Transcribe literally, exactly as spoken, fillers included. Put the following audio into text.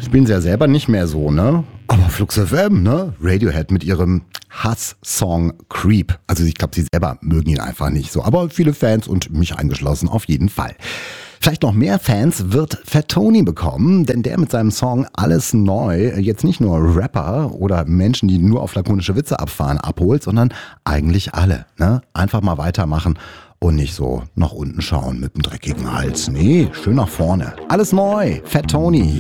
spielen sie ja selber nicht mehr so, ne? Aber Flux F M, ne? Radiohead mit ihrem Hass-Song Creep. Also ich glaube, sie selber mögen ihn einfach nicht so. Aber viele Fans und mich eingeschlossen auf jeden Fall. Vielleicht noch mehr Fans wird Fat Tony bekommen, denn der mit seinem Song Alles Neu jetzt nicht nur Rapper oder Menschen, die nur auf lakonische Witze abfahren, abholt, sondern eigentlich alle. Ne? Einfach mal weitermachen und nicht so nach unten schauen mit dem dreckigen Hals. Nee, schön nach vorne. Alles neu, Fat Tony.